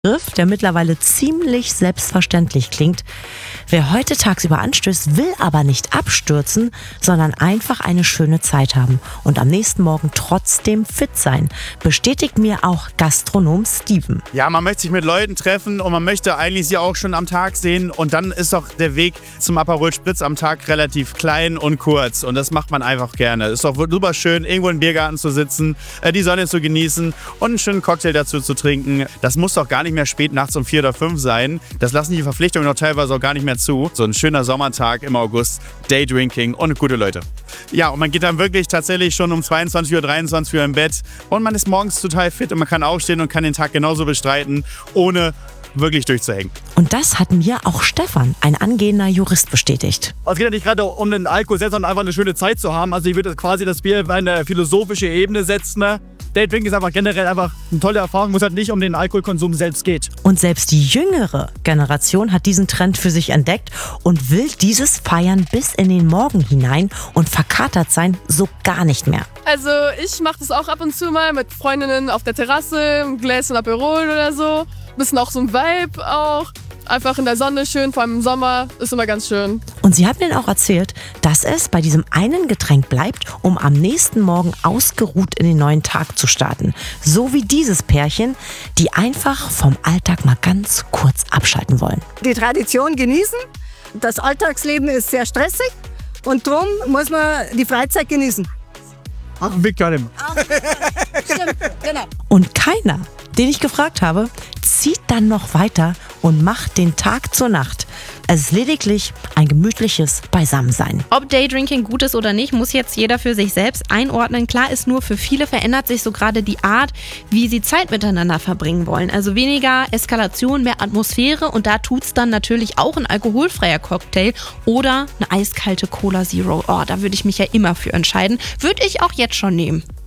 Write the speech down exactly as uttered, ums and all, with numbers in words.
Begriff, der mittlerweile ziemlich selbstverständlich klingt. Wer heute tagsüber anstößt, will aber nicht abstürzen, sondern einfach eine schöne Zeit haben und am nächsten Morgen trotzdem fit sein, bestätigt mir auch Gastronom Steven. Ja, man möchte sich mit Leuten treffen und man möchte eigentlich sie auch schon am Tag sehen und dann ist doch der Weg zum Aperol Spritz am Tag relativ klein und kurz und das macht man einfach gerne. Ist doch super schön, irgendwo im Biergarten zu sitzen, die Sonne zu genießen und einen schönen Cocktail dazu zu trinken. Das muss doch gar nicht mehr spät nachts um vier oder fünf sein. Das lassen die Verpflichtungen noch teilweise auch gar nicht mehr zu. So ein schöner Sommertag im August, Daydrinking und gute Leute. Ja, und man geht dann wirklich tatsächlich schon um zweiundzwanzig Uhr, dreiundzwanzig Uhr im Bett und man ist morgens total fit und man kann aufstehen und kann den Tag genauso bestreiten, ohne wirklich durchzuhängen. Und das hat mir auch Stefan, ein angehender Jurist, bestätigt. Es geht ja nicht gerade um den Alkohol selbst, sondern einfach eine schöne Zeit zu haben. Also ich würde quasi das Bier auf eine philosophische Ebene setzen. Daydrinking ist einfach generell einfach eine tolle Erfahrung, wo es halt nicht um den Alkoholkonsum selbst geht. Und selbst die jüngere Generation hat diesen Trend für sich entdeckt und will dieses Feiern bis in den Morgen hinein und verkatert sein so gar nicht mehr. Also ich mache das auch ab und zu mal mit Freundinnen auf der Terrasse, ein Gläschen Aperol oder so. Ein bisschen auch so ein Vibe auch. Einfach in der Sonne schön, vor allem im Sommer, ist immer ganz schön. Und sie hat mir auch erzählt, dass es bei diesem einen Getränk bleibt, um am nächsten Morgen ausgeruht in den neuen Tag zu starten. So wie dieses Pärchen, die einfach vom Alltag mal ganz kurz abschalten wollen. Die Tradition genießen. Das Alltagsleben ist sehr stressig und darum muss man die Freizeit genießen. Ach, Big Time. Stimmt, genau. Und keiner, den ich gefragt habe, zieht dann noch weiter und macht den Tag zur Nacht. Es ist lediglich ein gemütliches Beisammensein. Ob Daydrinking gut ist oder nicht, muss jetzt jeder für sich selbst einordnen. Klar ist nur, für viele verändert sich so gerade die Art, wie sie Zeit miteinander verbringen wollen. Also weniger Eskalation, mehr Atmosphäre und da tut's dann natürlich auch ein alkoholfreier Cocktail oder eine eiskalte Cola Zero. Oh, da würde ich mich ja immer für entscheiden. Würde ich auch jetzt schon nehmen.